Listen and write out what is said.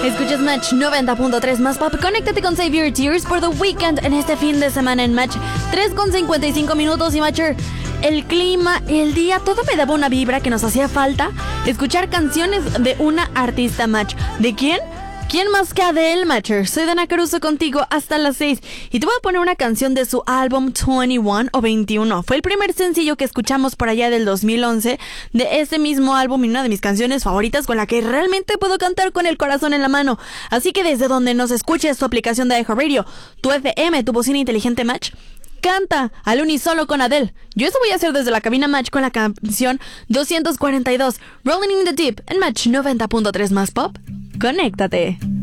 Escuchas Match 90.3 más pop. Conéctate con Save Your Tears por The Weeknd en este fin de semana en Match. 3:55 minutos y Matcher. El clima, el día, todo me daba una vibra que nos hacía falta escuchar canciones de una artista, Match. ¿De quién? ¿Quién más que Adele, Matcher? Soy Dana Caruso contigo hasta las 6 y te voy a poner una canción de su álbum 21 o 21. Fue el primer sencillo que escuchamos por allá del 2011 de ese mismo álbum y una de mis canciones favoritas con la que realmente puedo cantar con el corazón en la mano. Así que desde donde nos escuches tu aplicación de iHeartRadio, tu FM, tu bocina inteligente, Match, canta al unisolo con Adele. Yo eso voy a hacer desde la cabina Match con la canción 242, Rolling in the Deep en Match 90.3 más pop. Conéctate.